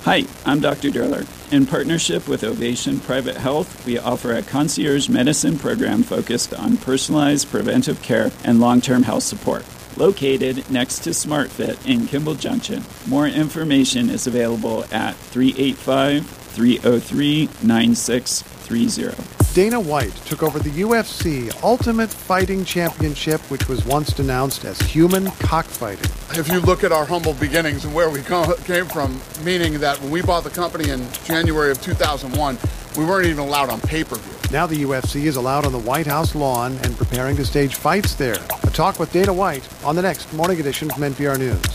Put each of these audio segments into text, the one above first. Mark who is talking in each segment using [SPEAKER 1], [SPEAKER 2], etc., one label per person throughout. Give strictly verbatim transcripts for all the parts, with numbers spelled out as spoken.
[SPEAKER 1] Hi, I'm Doctor Durler. In partnership with Ovation Private Health, we offer a concierge medicine program focused on personalized preventive care and long-term health support. Located next to SmartFit in Kimball Junction. More information is available at three eight five, three oh three, nine six three zero.
[SPEAKER 2] Dana White took over the U F C Ultimate Fighting Championship, which was once denounced as human cockfighting.
[SPEAKER 3] If you look at our humble beginnings and where we came from, meaning that when we bought the company in January of two thousand one, we weren't even allowed on pay-per-view.
[SPEAKER 2] Now the U F C is allowed on the White House lawn and preparing to stage fights there. A talk with Dana White on the next Morning Edition from N P R News.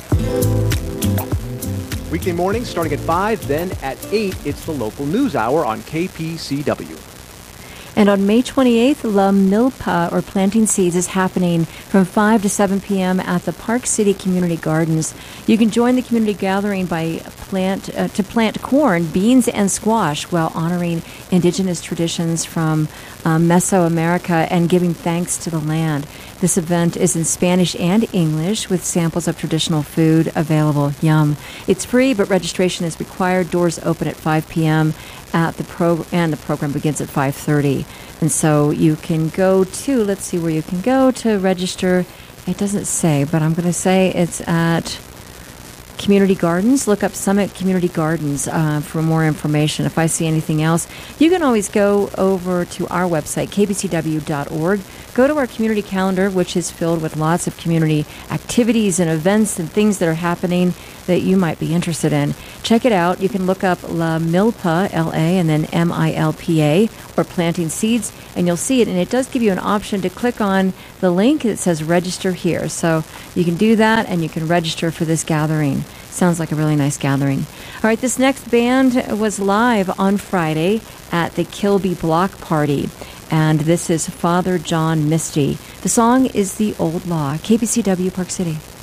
[SPEAKER 4] Weekday mornings starting at five, then at eight, it's the local news hour on K P C W.
[SPEAKER 5] And on May twenty-eighth, La Milpa, or Planting Seeds, is happening from five to seven p.m. at the Park City Community Gardens. You can join the community gathering by plant uh, to plant corn, beans, and squash while honoring indigenous traditions from uh, Mesoamerica and giving thanks to the land. This event is in Spanish and English with samples of traditional food available. Yum. It's free, but registration is required. Doors open at five p.m. at the pro and the program begins at five thirty. And so you can go to, let's see where you can go to register. It doesn't say, but I'm going to say it's at Community Gardens. Look up Summit Community Gardens uh, for more information. If I see anything else, you can always go over to our website, k b c w dot org. Go to our community calendar, which is filled with lots of community activities and events and things that are happening that you might be interested in. Check it out. You can look up La Milpa, L A, and then M I L P A, or Planting Seeds, and you'll see it. And it does give you an option to click on the link that says register here. So you can do that, and you can register for this gathering. Sounds like a really nice gathering. All right, this next band was live on Friday at the Kilby Block Party, and this is Father John Misty. The song is The Old Law. K B C W, Park City.